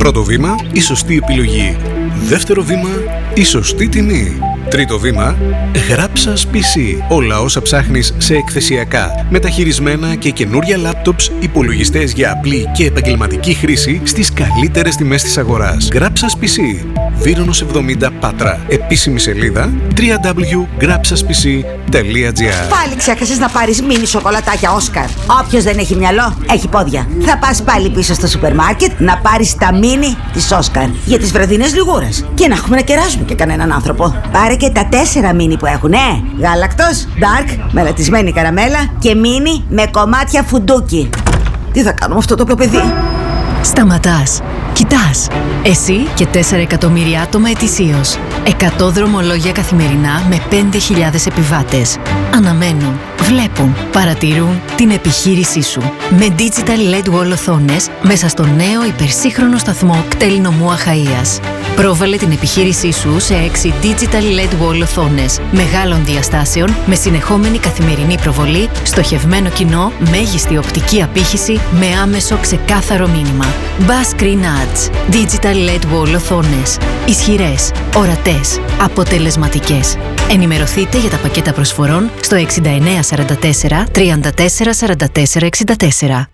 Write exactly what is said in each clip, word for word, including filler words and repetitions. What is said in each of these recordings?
Πρώτο βήμα, η σωστή επιλογή. Δεύτερο βήμα, η σωστή τιμή. Τρίτο βήμα, Γράψας πι σι. Όλα όσα ψάχνεις σε εκθεσιακά, μεταχειρισμένα και καινούρια λάπτοψ, υπολογιστές για απλή και επαγγελματική χρήση στις καλύτερες τιμές της αγοράς. Γράψας πι σι. Βύρονος εβδομήντα Πάτρα. Επίσημη σελίδα double-u double-u double-u τελεία γράψας πι σι τελεία τζι άρ. Πάλι ξέχασες να πάρεις μίνι σοκολατάκια Όσκαρ. Όποιος δεν έχει μυαλό, έχει πόδια. Θα πας πάλι πίσω στο σούπερ μάρκετ να πάρεις τα μίνι της Όσκαρ για τις βραδινές λιγούρες. Και να έχουμε να κεράσουμε και κανέναν άνθρωπο. Πάρε και τα τέσσερα μίνι που έχουν, ε! Γάλακτος, dark, μελατισμένη καραμέλα και μίνι με κομμάτια φουντούκι. Τι θα κάνουμε αυτό το παιδί? Σταματάς. Κοιτάς. Εσύ και τέσσερα εκατομμύρια άτομα ετησίως. εκατό δρομολόγια καθημερινά με πέντε χιλιάδες επιβάτες. Αναμένουν, βλέπουν, παρατηρούν την επιχείρησή σου. Με Digital ελ ι ντι Wall οθόνες μέσα στο νέο υπερσύγχρονο σταθμό κτέλ νομού Αχαΐας. Πρόβαλε την επιχείρησή σου σε έξι Digital ελ ι ντι Wall οθόνες μεγάλων διαστάσεων με συνεχόμενη καθημερινή προβολή, στοχευμένο κοινό, μέγιστη οπτική απήχηση με άμεσο ξεκάθαρο μήνυμα. Bass Screen Ads. Digital ελ ι ντι Wall οθόνες. Ισχυρές, ορατές, αποτελεσματικές. Ενημερωθείτε για τα πακέτα προσφορών στο εξήντα εννέα σαράντα τέσσερα τριάντα τέσσερα σαράντα τέσσερα εξήντα τέσσερα.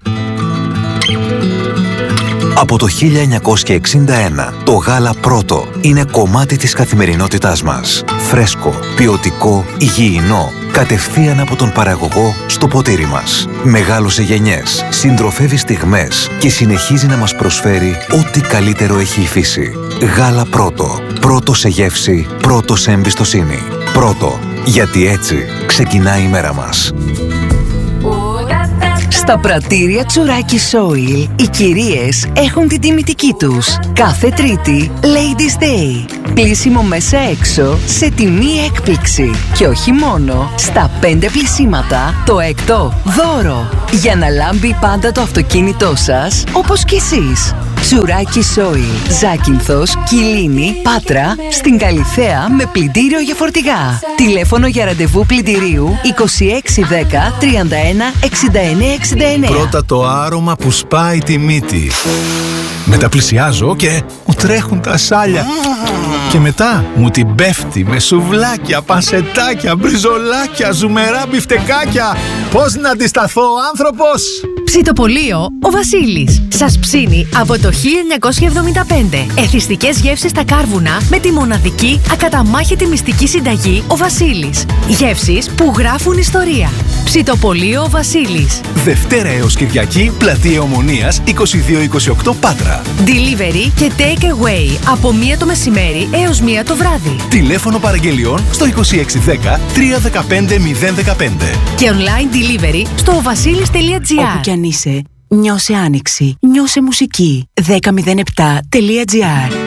Από το χίλια εννιακόσια εξήντα ένα, το γάλα Πρώτο είναι κομμάτι της καθημερινότητάς μας. Φρέσκο, ποιοτικό, υγιεινό, κατευθείαν από τον παραγωγό στο ποτήρι μας. Μεγάλωσε γενιές, συντροφεύει στιγμές και συνεχίζει να μας προσφέρει ό,τι καλύτερο έχει η φύση. Γάλα Πρώτο. Πρώτο σε γεύση, πρώτο σε εμπιστοσύνη. Πρώτο, γιατί έτσι ξεκινάει η μέρα μας. Στα πρατήρια Τσουράκι Soil, οι κυρίες έχουν την τιμητική τους. Κάθε Τρίτη, Ladies Day. Πλήσιμο μέσα έξω σε τιμή έκπληξη. Και όχι μόνο, στα πέντε πλησίματα, το έκτο δώρο. Για να λάμπει πάντα το αυτοκίνητό σας, όπως κι εσείς. Τσουράκι Soil, Ζάκυνθος, Κιλίνη, Πάτρα, στην Καλιθέα με πλυντήριο για φορτηγά. Τηλέφωνο για ραντεβού πλυντηρίου είκοσι έξι δέκα τριάντα ένα εξήντα εννέα εξήντα εννέα. Πρώτα το άρωμα που σπάει τη μύτη. Μετά πλησιάζω και μου τρέχουν τα σάλια. Και μετά μου την πέφτει με σουβλάκια, πανσετάκια, μπριζολάκια, ζουμερά μπιφτεκάκια. Πώς να αντισταθώ, άνθρωπος! Ψητοπολείο ο Βασίλης. Σας ψήνει από το χίλια εννιακόσια εβδομήντα πέντε. Εθιστικές γεύσεις στα κάρβουνα με τη μοναδική ακαταμάχητη μυστική συνταγή ο Βασίλης. Γεύσεις που γράφουν ιστορία. Ψητοπολείο ο Βασίλης. Δευτέρα έως Κυριακή, Πλατεία Ομονίας είκοσι δύο είκοσι οκτώ Πάτρα. Delivery και take away από μία το μεσημέρι έως μία το βράδυ. Τηλέφωνο παραγγελιών στο είκοσι έξι δέκα τριακόσια δεκαπέντε μηδέν δεκαπέντε. Και online delivery στο οβασίλης τελεία τζι άρ. Όπου κι αν είσαι, νιώσε άνοιξη, νιώσε μουσική. δέκα μηδέν επτά τελεία τζι άρ.